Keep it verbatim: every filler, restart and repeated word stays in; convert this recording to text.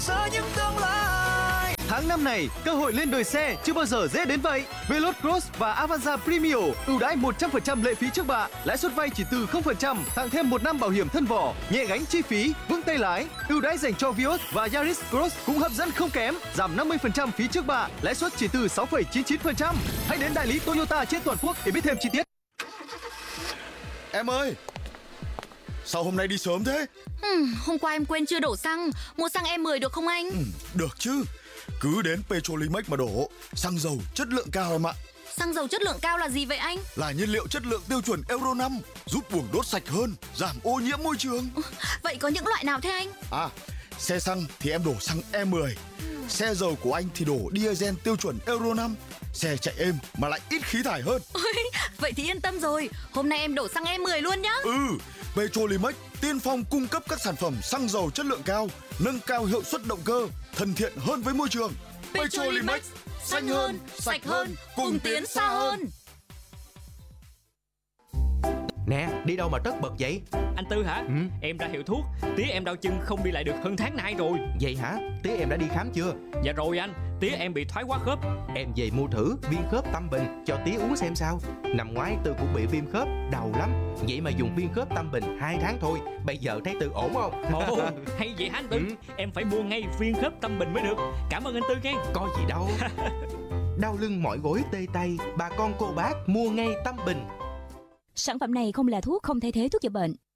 Sở những tương lai. Tháng năm này, cơ hội lên đời xe chưa bao giờ dễ đến vậy. Veloz Cross và Avanza Premio ưu đãi một trăm phần trăm lệ phí trước bạ, lãi suất vay chỉ từ không phần trăm, tặng thêm một năm bảo hiểm thân vỏ, nhẹ gánh chi phí, vững tay lái. Ưu đãi dành cho Vios và Yaris Cross cũng hấp dẫn không kém, giảm năm mươi phần trăm phí trước bạ, lãi suất chỉ từ sáu phẩy chín chín phần trăm. Hãy đến đại lý Toyota trên toàn quốc để biết thêm chi tiết. Em ơi, sao hôm nay đi sớm thế? Ừ, hôm qua em quên chưa đổ xăng, mua xăng E mười được không anh? Ừ, được chứ, cứ đến Petrolimex mà đổ. Xăng dầu chất lượng cao em ạ. Xăng dầu chất lượng cao là gì vậy anh? Là nhiên liệu chất lượng tiêu chuẩn Euro năm, giúp buồng đốt sạch hơn, giảm ô nhiễm môi trường. Vậy có những loại nào thế anh? À, xe xăng thì em đổ xăng E mười. Xe dầu của anh thì đổ diesel tiêu chuẩn Euro năm. Xe chạy êm mà lại ít khí thải hơn. Ôi, vậy thì yên tâm rồi, hôm nay em đổ xăng E mười luôn nhá. Ừ, Petrolimex tiên phong cung cấp các sản phẩm xăng dầu chất lượng cao, nâng cao hiệu suất động cơ, thân thiện hơn với môi trường. Petrolimex, xanh hơn, sạch hơn, cùng tiến xa hơn. Nè, đi đâu mà tất bật vậy? Anh Tư hả? Ừ. Em ra hiệu thuốc, tía em đau chân không đi lại được hơn tháng nay rồi. Vậy hả? Tía em đã đi khám chưa? Dạ rồi anh, tía em bị thoái hóa khớp. Em về mua thử viên khớp Tâm Bình cho tía uống xem sao. Năm ngoái Tư cũng bị viêm khớp, đau lắm. Vậy mà dùng viên khớp Tâm Bình hai tháng thôi. Bây giờ thấy Tư ổn không? Ồ, hay vậy hả anh Tư? Ừ. Em phải mua ngay viên khớp Tâm Bình mới được. Cảm ơn anh Tư nghe. Có gì đâu. Đau lưng mỏi gối tê tay, bà con cô bác mua ngay Tâm Bình. Sản phẩm này không là thuốc, không thay thế thuốc chữa bệnh.